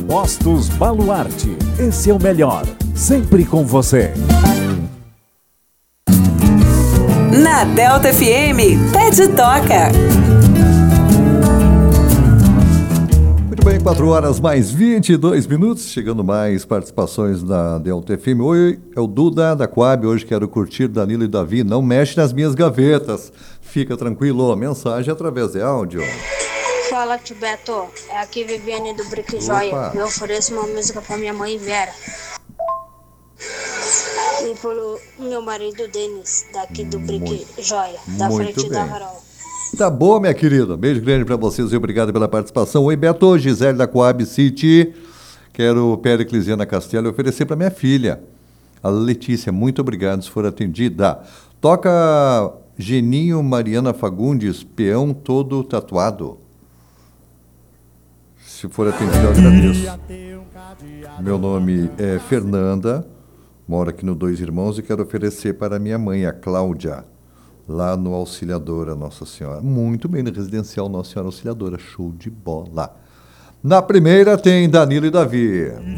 Postos Baluarte. Esse é o melhor. Sempre com você. Na Delta FM, Pede Toca. Muito bem, 4 horas mais 22 minutos, chegando mais participações da Delta FM. Oi, é o Duda da Coab, hoje quero curtir Danilo e Davi, não mexe nas minhas gavetas. Fica tranquilo, mensagem através de áudio. Fala, tio Beto, é aqui Viviane do Brick Joia. Eu ofereço uma música pra minha mãe Vera. E pro meu marido Denis, daqui do Brick Joia, da frente da Varol. Tá bom, minha querida. Beijo grande pra vocês e obrigado pela participação. Oi, Beto, Gisele da Coab City. Quero Periclesiana Castelo oferecer pra minha filha, a Letícia. Muito obrigado se for atendida. Toca Geninho Mariana Fagundes, peão todo tatuado. Se for atendido, eu agradeço. Meu nome é Fernanda, moro aqui no Dois Irmãos e quero oferecer para minha mãe, a Cláudia, lá no Auxiliadora Nossa Senhora. Muito bem, no residencial Nossa Senhora Auxiliadora. Show de bola. Na primeira tem Danilo e Davi.